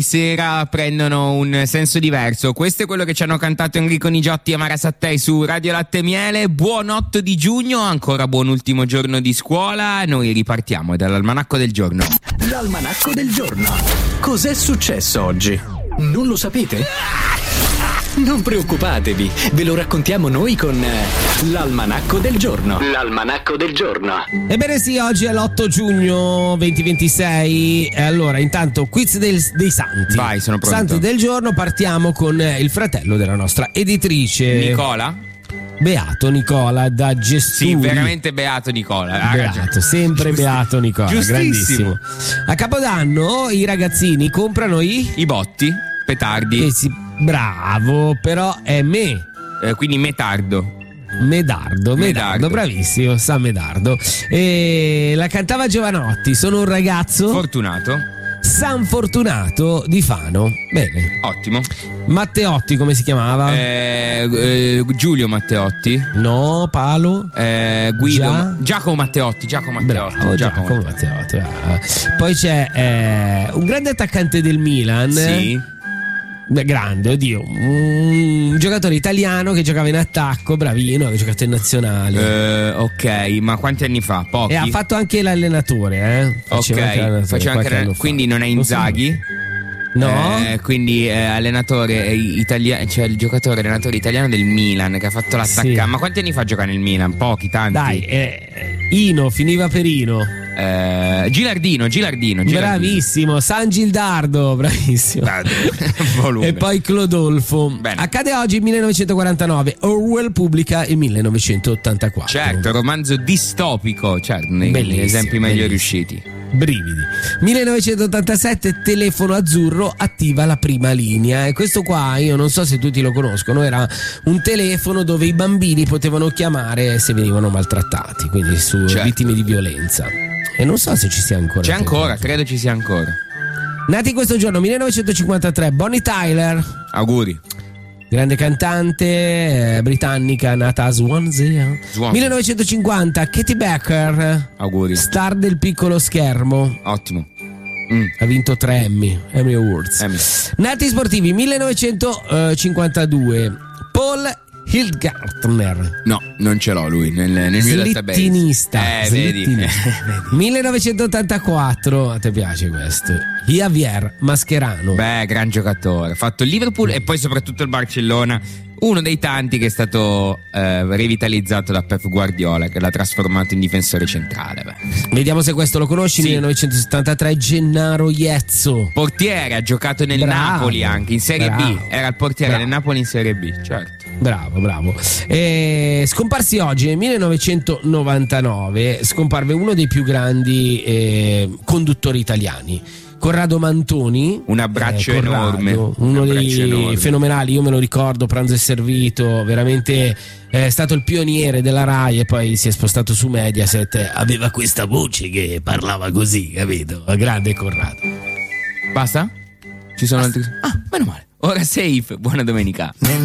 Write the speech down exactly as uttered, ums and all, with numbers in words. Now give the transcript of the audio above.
sera prendono un senso diverso. Questo è quello che ci hanno cantato Enrico Nigiotti e Mara Sattei su Radio Latte e Miele. Buon otto di giugno, ancora buon ultimo giorno di scuola. Noi ripartiamo dall'almanacco del giorno. L'almanacco del giorno. Cos'è successo oggi? Non lo sapete? Non preoccupatevi, ve lo raccontiamo noi con l'almanacco del giorno. L'almanacco del giorno. Ebbene sì, oggi è l'otto giugno duemilaventisei. E allora, intanto, quiz del, dei santi. Vai, sono pronto. Santi del giorno, partiamo con il fratello della nostra editrice Nicola? Beato Nicola da Gesturi. Sì, veramente beato Nicola. Ah, Beato, sempre Giusti- beato Nicola, Giustissimo. grandissimo. A Capodanno i ragazzini comprano i... I botti, petardi, Eh sì, bravo, però è me. eh, quindi metardo. Medardo, Medardo, Medardo. bravissimo, San Medardo. E la cantava Giovanotti, sono un ragazzo Fortunato. San Fortunato di Fano. Bene. Ottimo. Matteotti come si chiamava? Eh, eh, Giulio Matteotti. No, Palo. Eh, Guido. Gia- Giacomo Matteotti. Giacomo Matteotti. Bravo, Giacomo Matteotti. bravo. Poi c'è eh, un grande attaccante del Milan. Sì. Beh, grande, oddio, un giocatore italiano che giocava in attacco, bravino, che ha giocato in nazionale. Eh, ok, ma quanti anni fa? Pochi? E ha fatto anche l'allenatore, eh? Faceva anche Ok, l'allenatore faceva anche qualche anno fa. quindi non è Lo so. Inzaghi? No? Eh, quindi eh, allenatore italiano, cioè il giocatore allenatore italiano del Milan che ha fatto l'attaccante. Sì. Ma quanti anni fa gioca nel Milan? Pochi, tanti. Dai, eh, Ino, finiva per Ino. Eh, Gilardino, Gilardino, Gilardino. Bravissimo, San Gildardo, bravissimo. Volume. E poi Clodolfo. Bene. Accade oggi millenovecentoquarantanove, Orwell pubblica il millenovecentottantaquattro. Certo, romanzo distopico, certo, nei Bellissimo, esempi meglio bellissimo. riusciti. Brividi. millenovecentottantasette, Telefono Azzurro attiva la prima linea. E questo qua io non so se tutti lo conoscono, era un telefono dove i bambini potevano chiamare se venivano maltrattati, quindi su Certo. vittime di violenza. E non so se ci sia ancora. C'è ancora, credo ci sia ancora. Nati questo giorno, millenovecentocinquantatré, Bonnie Tyler, Auguri. grande cantante eh, britannica, nata a Swansea. Swansea. millenovecentocinquanta, Katie Becker, Auguri. star del piccolo schermo, Ottimo. Mm. ha vinto tre Emmy, Emmy Awards. Emmy. Nati sportivi, millenovecentocinquantadue, Paul Hildgartner, No, non ce l'ho lui nel, nel mio database. slittinista, Eh, vedi. slittinista. millenovecentottantaquattro, a te piace questo? Javier Mascherano. Beh, gran giocatore. Ha fatto il Liverpool e poi soprattutto il Barcellona. Uno dei tanti che è stato eh, rivitalizzato da Pep Guardiola, che l'ha trasformato in difensore centrale. Beh. Vediamo se questo lo conosci. Sì. millenovecentosettantatré, Gennaro Iezzo. Portiere, ha giocato nel Bravo. Napoli anche in Serie Bravo. B. Era il portiere Bravo. del Napoli in Serie B, certo. Bravo, bravo. E scomparsi oggi nel millenovecentonovantanove, scomparve uno dei più grandi eh, conduttori italiani, Corrado Mantoni. Un abbraccio Eh, Corrado, enorme. uno Un abbraccio dei enorme. fenomenali, io me lo ricordo, Pranzo è servito, veramente è stato il pioniere della Rai e poi si è spostato su Mediaset, aveva questa voce che parlava così, capito? Grande Corrado. Basta? Ci sono altri. Ah, meno male. Ora safe, buona domenica.